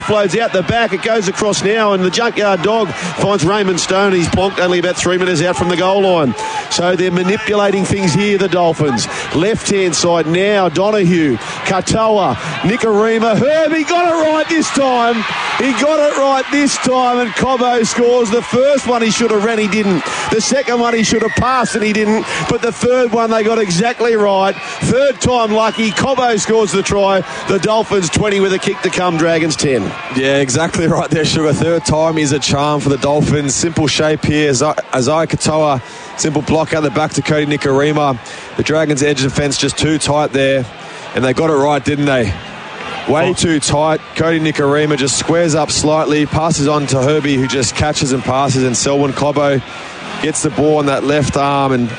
Flows out the back. It goes across now, and the Junkyard Dog finds Raymond Stone. He's blocked only about 3 minutes out from the goal line. So they're manipulating things here, the Dolphins. Left-hand side now, Donahue, Katoa, Nikorima. Herbie got it right this time. He got it right this time, and Cobbo scores. The first one he should have ran, he didn't. The second one he should have passed, and he didn't. But the third one they got exactly right. Third time lucky. Cobbo scores the try. The Dolphins 20 with a kick to come. Dragons 10. Yeah, exactly right there, Sugar. Third time is a charm for the Dolphins. Simple shape here. Isaiah Katoa, simple block out the back to Cody Nikorima. The Dragons' edge defence just too tight there. And they got it right, didn't they? Way too tight. Cody Nikorima just squares up slightly, passes on to Herbie, who just catches and passes, and Selwyn Cobbo gets the ball on that left arm. And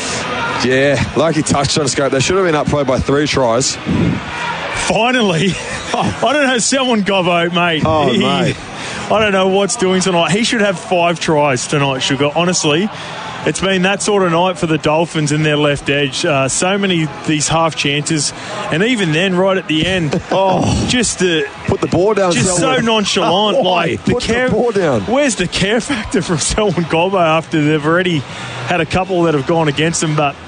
yeah, like he touched on, Scope, they should have been up probably by 3 tries. Finally. I don't know, Selwyn Cobbo, mate. Mate. I don't know what's doing tonight. He should have 5 tries tonight, Sugar. Honestly, it's been that sort of night for the Dolphins in their left edge. So many these half chances, and even then, right at the end, just put the ball down. Just Selwyn. so nonchalant. Put the ball down. Where's the care factor from Selwyn Cobbo after they've already had a couple that have gone against them? But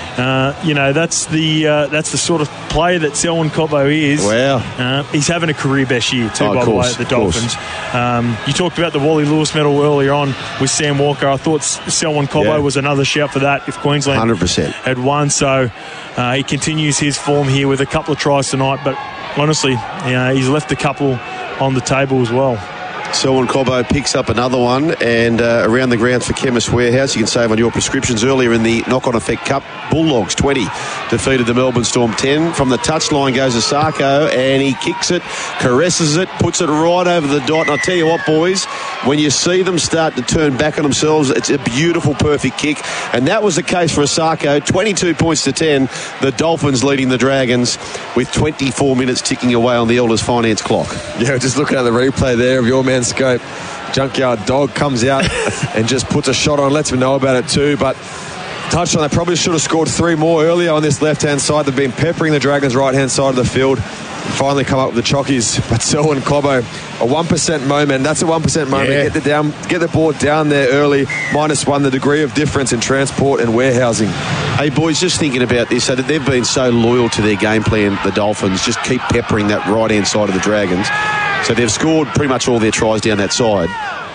that's the sort of player that Selwyn Cobbo is. Wow. He's having a career best year too, by the way, at the Dolphins. You talked about the Wally Lewis medal earlier on with Sam Walker. I thought Selwyn Cobbo was another shout for that if Queensland 100% had won. So he continues his form here with a couple of tries tonight. But honestly, he's left a couple on the table as well. Selwyn Cobbo picks up another one, and around the grounds for Chemist Warehouse. You can save on your prescriptions. Earlier in the Knock-On Effect Cup, Bulldogs 20 defeated the Melbourne Storm 10. From the touchline goes Asako, and he kicks it, caresses it, puts it right over the dot. And I'll tell you what, boys, when you see them start to turn back on themselves, it's a beautiful, perfect kick. And that was the case for Asako. 22 points to 10. The Dolphins leading the Dragons with 24 minutes ticking away on the Elders Finance clock. Yeah, just looking at the replay there of your man Scope. Junkyard Dog comes out and just puts a shot on, lets me know about it too. But touched on, they probably should have scored 3 more earlier on this left-hand side. They've been peppering the Dragons' right-hand side of the field. Finally come up with the chockies. But Selwyn Cobbo, a 1% moment. That's a 1% moment. Yeah. Get the board down there early. -1, the degree of difference in transport and warehousing. Hey, boys, just thinking about this, so that they've been so loyal to their game plan, the Dolphins, just keep peppering that right-hand side of the Dragons. So they've scored pretty much all their tries down that side.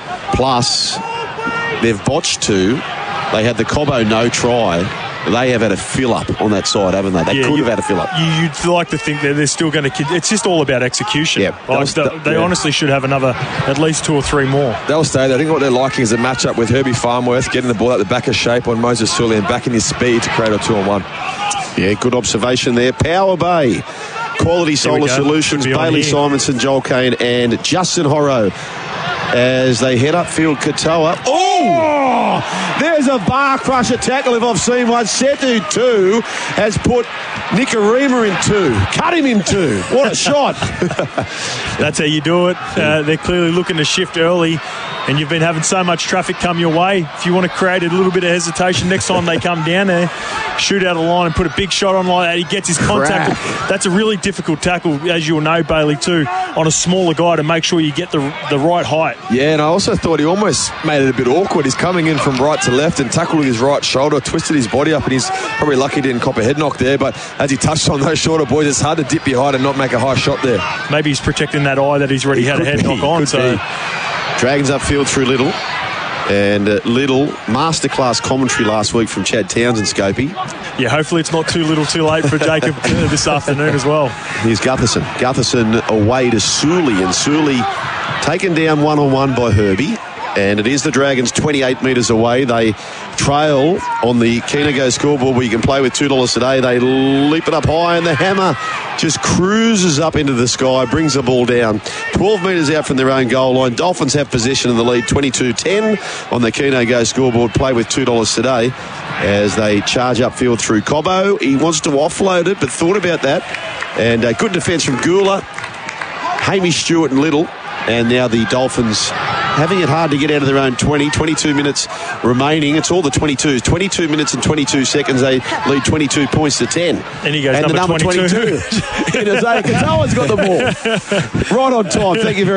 Plus, they've botched 2. They had the Cobbo no try. They have had a fill-up on that side, haven't they? They could have had a fill-up. You'd like to think that they're still going to... It's just all about execution. Yeah, they honestly should have another, at least 2 or 3 more. They'll stay there. I think what they're liking is a matchup with Herbie Farnworth, getting the ball out the back of shape on Moses Sully and backing his speed to create a 2-on-1. Yeah, good observation there. Power Bay, Quality Solar Solutions, Bailey Simonson, Joel Kane and Justin Horro as they head upfield. Katoa. Oh! There's a bar crusher tackle if I've seen one. Setu 2 has put Nikorima in 2. Cut him in 2. What a shot. That's how you do it. They're clearly looking to shift early, and you've been having so much traffic come your way. If you want to create a little bit of hesitation next time they come down there, shoot out a line and put a big shot on like that. He gets his contact. That's a really difficult tackle, as you'll know, Bailey, too, on a smaller guy to make sure you get the right height. Yeah, and I also thought he almost made it a bit awkward. He's coming in from right to left and tackled with his right shoulder, twisted his body up, and he's probably lucky he didn't cop a head knock there. But as he touched on those shorter boys, it's hard to dip behind and not make a high shot there. Maybe he's protecting that eye that he's already had a head knock on. Dragons upfield through Little. And Little, masterclass commentary last week from Chad Townsend, Scopey. Yeah, hopefully it's not too little too late for Jacob this afternoon as well. Here's Gutherson. Gutherson away to Sully, and Sully taken down one-on-one by Herbie. And it is the Dragons 28 metres away. They trail on the Keenago scoreboard where you can play with $2 today. They leap it up high, and the hammer just cruises up into the sky, brings the ball down 12 metres out from their own goal line. Dolphins have possession of the lead, 22-10 on the Keenago scoreboard. Play with $2 today as they charge upfield through Cobbo. He wants to offload it, but thought about that. And good defence from Gula, Hamish Stewart and Little. And now the Dolphins having it hard to get out of their own 22 minutes remaining. It's all the 22s. 22 minutes and 22 seconds. They lead 22 points to 10. And he goes, and number 22. Katoa's got the ball. Right on time. Thank you very much.